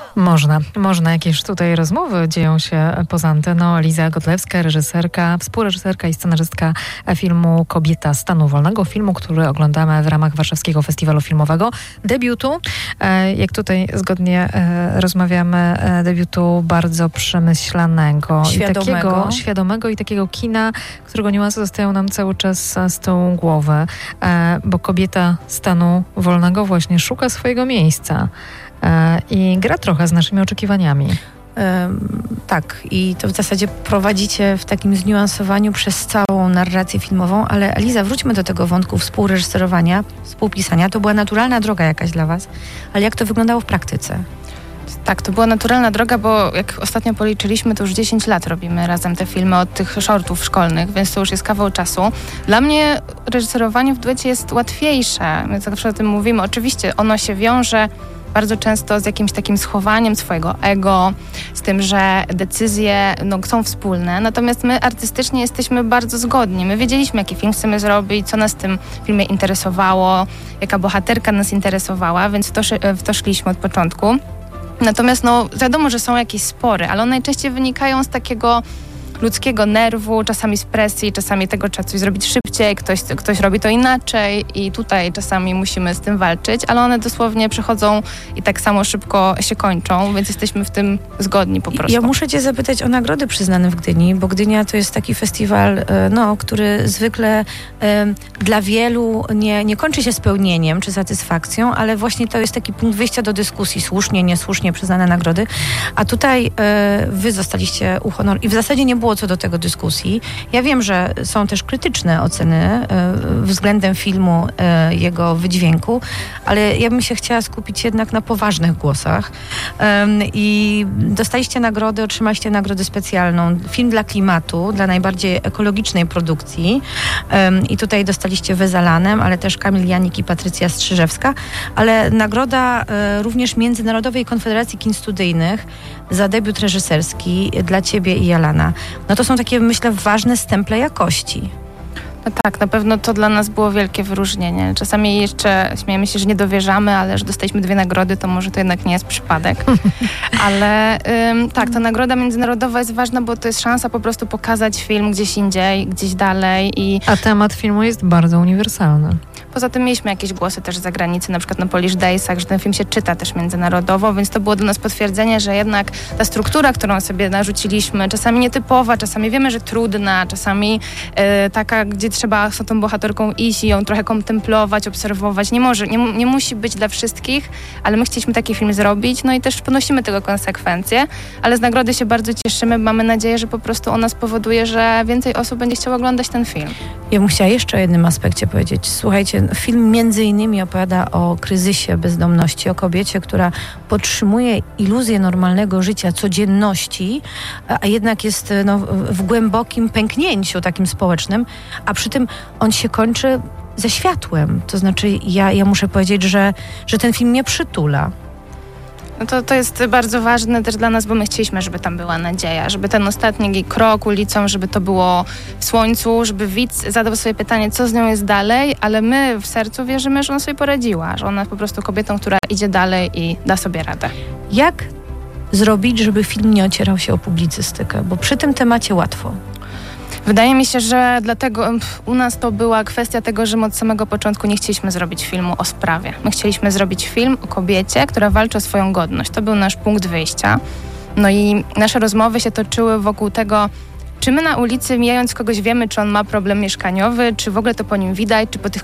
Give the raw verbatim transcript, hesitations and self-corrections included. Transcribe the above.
Można, można. Jakieś tutaj rozmowy dzieją się poza anteną. Liza Godlewska, reżyserka, współreżyserka i scenarzystka filmu Kobieta stanu wolnego. Filmu, który oglądamy w ramach Warszawskiego Festiwalu Filmowego. Debiutu, jak tutaj zgodnie rozmawiamy, debiutu bardzo przemyślanego. Świadomego. I takiego świadomego i takiego kina, którego niuanse zostają nam cały czas z tyłu głowy. Bo kobieta stanu wolnego właśnie szuka swojego miejsca. I gra trochę z naszymi oczekiwaniami. Um, tak, i to w zasadzie prowadzicie w takim zniuansowaniu przez całą narrację filmową, ale Eliza, wróćmy do tego wątku współreżyserowania, współpisania. To była naturalna droga jakaś dla was, ale jak to wyglądało w praktyce? Tak, to była naturalna droga, bo jak ostatnio policzyliśmy, to już dziesięć lat robimy razem te filmy od tych shortów szkolnych, więc to już jest kawał czasu. Dla mnie reżyserowanie w duecie jest łatwiejsze. My zawsze o tym mówimy. Oczywiście ono się wiąże bardzo często z jakimś takim schowaniem swojego ego, z tym, że decyzje no, są wspólne. Natomiast my artystycznie jesteśmy bardzo zgodni. My wiedzieliśmy, jaki film chcemy zrobić, co nas w tym filmie interesowało, jaka bohaterka nas interesowała, więc w to, w to szliśmy od początku. Natomiast no, wiadomo, że są jakieś spory, ale one najczęściej wynikają z takiego ludzkiego nerwu, czasami z presji, czasami tego trzeba coś zrobić szybciej, ktoś, ktoś robi to inaczej i tutaj czasami musimy z tym walczyć, ale one dosłownie przychodzą i tak samo szybko się kończą, więc jesteśmy w tym zgodni po prostu. Ja muszę cię zapytać o nagrody przyznane w Gdyni, bo Gdynia to jest taki festiwal, no, który zwykle um, dla wielu nie, nie kończy się spełnieniem czy satysfakcją, ale właśnie to jest taki punkt wyjścia do dyskusji, słusznie, niesłusznie przyznane nagrody, a tutaj e, wy zostaliście uhonorowani i w zasadzie nie było co do tego dyskusji. Ja wiem, że są też krytyczne oceny y, względem filmu, y, jego wydźwięku, ale ja bym się chciała skupić jednak na poważnych głosach. Um, I dostaliście nagrody, otrzymaliście nagrodę specjalną. Film dla klimatu, dla najbardziej ekologicznej produkcji. Um, I tutaj dostaliście wy z Alanem, ale też Kamil Janik i Patrycja Strzyżewska. Ale nagroda y, również Międzynarodowej Konfederacji Kin Studyjnych za debiut reżyserski dla ciebie i Alana. No to są takie, myślę, ważne stemple jakości. No tak, na pewno to dla nas było wielkie wyróżnienie. Czasami jeszcze śmiejemy się, że nie dowierzamy, ale że dostaliśmy dwie nagrody, to może to jednak nie jest przypadek. Ale ym, tak, ta nagroda międzynarodowa jest ważna, bo to jest szansa po prostu pokazać film gdzieś indziej, gdzieś dalej. I a temat filmu jest bardzo uniwersalny. Poza tym mieliśmy jakieś głosy też z zagranicy, na przykład na Polish Daysach, że ten film się czyta też międzynarodowo, więc to było do nas potwierdzenie, że jednak ta struktura, którą sobie narzuciliśmy, czasami nietypowa, czasami wiemy, że trudna, czasami y, taka, gdzie trzeba z tą bohaterką iść i ją trochę kontemplować, obserwować. Nie może, nie, nie musi być dla wszystkich, ale my chcieliśmy taki film zrobić, no i też ponosimy tego konsekwencje, ale z nagrody się bardzo cieszymy, mamy nadzieję, że po prostu ona spowoduje, że więcej osób będzie chciało oglądać ten film. Ja bym chciała jeszcze o jednym aspekcie powiedzieć. Słuchajcie, film między innymi opowiada o kryzysie bezdomności, o kobiecie, która podtrzymuje iluzję normalnego życia, codzienności, a jednak jest no, w głębokim pęknięciu takim społecznym, a przy tym on się kończy ze światłem. To znaczy ja, ja muszę powiedzieć, że, że ten film mnie przytula. No to, to jest bardzo ważne też dla nas, bo my chcieliśmy, żeby tam była nadzieja, żeby ten ostatni krok ulicą, żeby to było w słońcu, żeby widz zadał sobie pytanie, co z nią jest dalej, ale my w sercu wierzymy, że ona sobie poradziła, że ona jest po prostu kobietą, która idzie dalej i da sobie radę. Jak zrobić, żeby film nie ocierał się o publicystykę? Bo przy tym temacie łatwo. Wydaje mi się, że dlatego u nas to była kwestia tego, że my od samego początku nie chcieliśmy zrobić filmu o sprawie. My chcieliśmy zrobić film o kobiecie, która walczy o swoją godność. To był nasz punkt wyjścia. No i nasze rozmowy się toczyły wokół tego, czy my na ulicy mijając kogoś wiemy, czy on ma problem mieszkaniowy, czy w ogóle to po nim widać, czy po tych